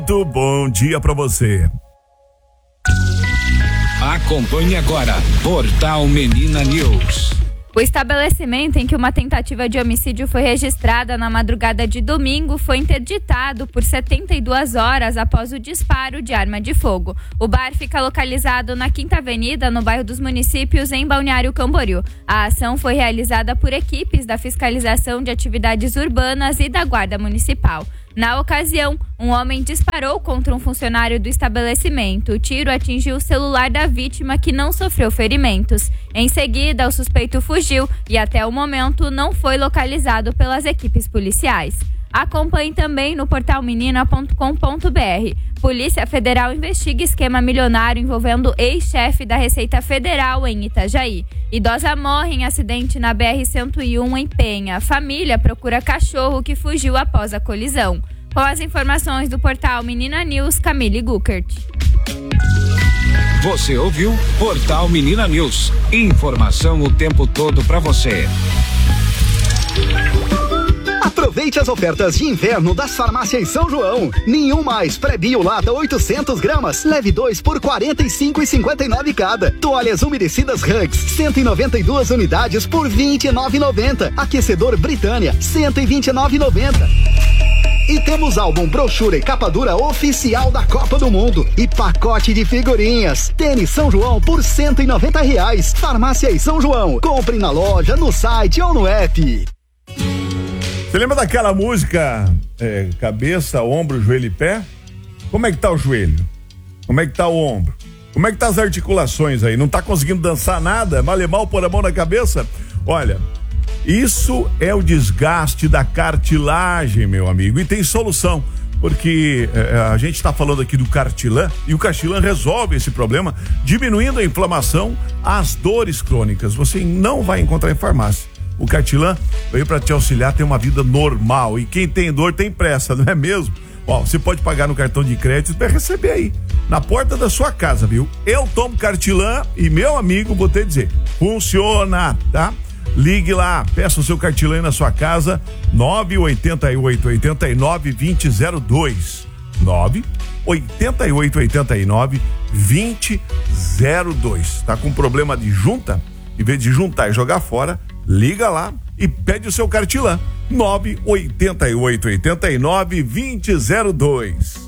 muito bom dia para você. Acompanhe agora Portal Menina News. O estabelecimento em que uma tentativa de homicídio foi registrada na madrugada de domingo foi interditado por 72 horas após o disparo de arma de fogo. O bar fica localizado na Quinta Avenida, no bairro dos Municípios, em Balneário Camboriú. A ação foi realizada por equipes da Fiscalização de Atividades Urbanas e da Guarda Municipal. Na ocasião, um homem disparou contra um funcionário do estabelecimento. O tiro atingiu o celular da vítima, que não sofreu ferimentos. Em seguida, o suspeito fugiu e até o momento não foi localizado pelas equipes policiais. Acompanhe também no portal menina.com.br. Polícia Federal investiga esquema milionário envolvendo ex-chefe da Receita Federal em Itajaí. Idosa morre em acidente na BR-101 em Penha. Família procura cachorro que fugiu após a colisão. Com as informações do portal Menina News, Camille Guckert. Você ouviu Portal Menina News. Informação o tempo todo para você. Aproveite as ofertas de inverno das farmácias São João. Nenhum mais pré-bio lata 800 gramas. Leve 2 por R$ 45,59 cada. Toalhas umedecidas Hugs, 192 unidades por R$ 29,90. Aquecedor Britânia, R$ 129,90. E temos álbum, brochura e capa dura oficial da Copa do Mundo. E pacote de figurinhas. Tênis São João por R$ 190. Farmácias São João. Compre na loja, no site ou no app. Você lembra daquela música cabeça, ombro, joelho e pé? Como é que tá o joelho? Como é que tá o ombro? Como é que tá as articulações aí? Não tá conseguindo dançar nada? Mal pôr a mão na cabeça? Olha, isso é o desgaste da cartilagem, meu amigo, e tem solução, porque a gente está falando aqui do Cartilan, e o Cartilan resolve esse problema, diminuindo a inflamação, as dores crônicas. Você não vai encontrar em farmácia. O Cartilan veio para te auxiliar a ter uma vida normal, e quem tem dor tem pressa, não é mesmo? Ó, você pode pagar no cartão de crédito para receber aí, na porta da sua casa, viu? Eu tomo Cartilan e, meu amigo, vou te dizer, funciona, tá? Ligue lá, peça o seu Cartilan aí na sua casa, 988-89-2002. 988-89-2002. Tá com problema de junta? Em vez de juntar e jogar fora, liga lá e pede o seu Cartilan. 988-89-2002.